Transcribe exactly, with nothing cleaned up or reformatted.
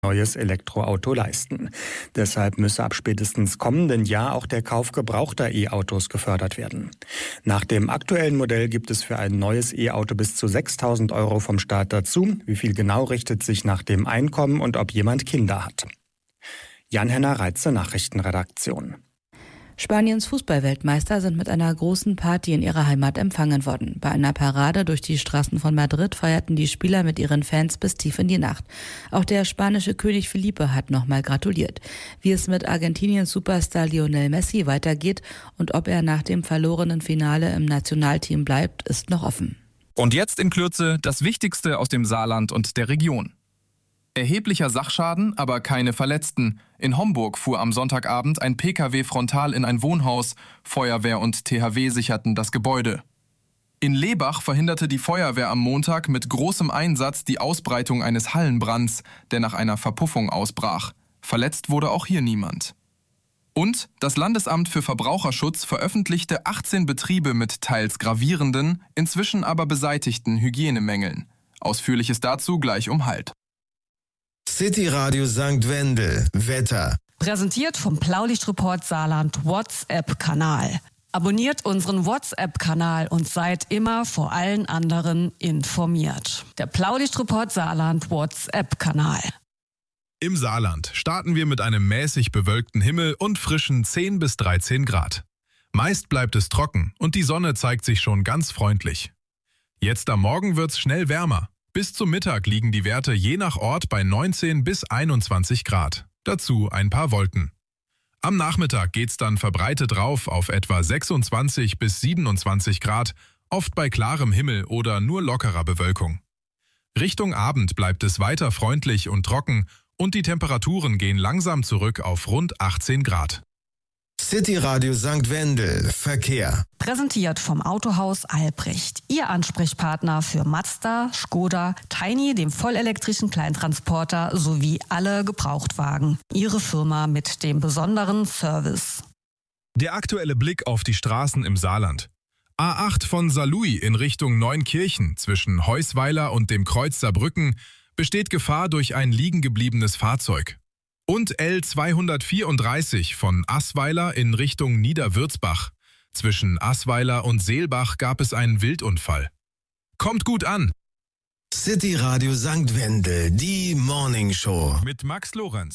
neues Elektroauto leisten. Deshalb müsse ab spätestens kommenden Jahr auch der Kauf gebrauchter E-Autos gefördert werden. Nach dem aktuellen Modell gibt es für ein neues E-Auto bis zu sechstausend Euro vom Staat dazu. Wie viel genau, richtet sich nach dem Einkommen und ob jemand Kinder hat. Jan-Henner Reitze, Nachrichtenredaktion. Spaniens Fußballweltmeister sind mit einer großen Party in ihrer Heimat empfangen worden. Bei einer Parade durch die Straßen von Madrid feierten die Spieler mit ihren Fans bis tief in die Nacht. Auch der spanische König Felipe hat nochmal gratuliert. Wie es mit Argentiniens Superstar Lionel Messi weitergeht und ob er nach dem verlorenen Finale im Nationalteam bleibt, ist noch offen. Und jetzt in Kürze das Wichtigste aus dem Saarland und der Region. Erheblicher Sachschaden, aber keine Verletzten. In Homburg fuhr am Sonntagabend ein Pkw frontal in ein Wohnhaus. Feuerwehr und T H W sicherten das Gebäude. In Lebach verhinderte die Feuerwehr am Montag mit großem Einsatz die Ausbreitung eines Hallenbrands, der nach einer Verpuffung ausbrach. Verletzt wurde auch hier niemand. Und das Landesamt für Verbraucherschutz veröffentlichte achtzehn Betriebe mit teils gravierenden, inzwischen aber beseitigten Hygienemängeln. Ausführliches dazu gleich um halb. City Radio Sankt Wendel, Wetter. Präsentiert vom Blaulichtreport Saarland WhatsApp-Kanal. Abonniert unseren WhatsApp-Kanal und seid immer vor allen anderen informiert. Der Blaulichtreport Saarland WhatsApp-Kanal. Im Saarland starten wir mit einem mäßig bewölkten Himmel und frischen zehn bis dreizehn Grad. Meist bleibt es trocken und die Sonne zeigt sich schon ganz freundlich. Jetzt am Morgen wird's schnell wärmer. Bis zum Mittag liegen die Werte je nach Ort bei neunzehn bis einundzwanzig Grad. Dazu ein paar Wolken. Am Nachmittag geht's dann verbreitet rauf auf etwa sechsundzwanzig bis siebenundzwanzig Grad, oft bei klarem Himmel oder nur lockerer Bewölkung. Richtung Abend bleibt es weiter freundlich und trocken und die Temperaturen gehen langsam zurück auf rund achtzehn Grad. City Radio Sankt Wendel, Verkehr. Präsentiert vom Autohaus Albrecht. Ihr Ansprechpartner für Mazda, Skoda, Tiny, dem vollelektrischen Kleintransporter sowie alle Gebrauchtwagen. Ihre Firma mit dem besonderen Service. Der aktuelle Blick auf die Straßen im Saarland. A acht von Saarlouis in Richtung Neunkirchen zwischen Heusweiler und dem Kreuz Saarbrücken besteht Gefahr durch ein liegengebliebenes Fahrzeug. Und L zweihundertvierunddreißig von Assweiler in Richtung Niederwürzbach. Zwischen Assweiler und Seelbach gab es einen Wildunfall. Kommt gut an! City Radio Sankt Wendel, die Morning Show. Mit Max Lorenz.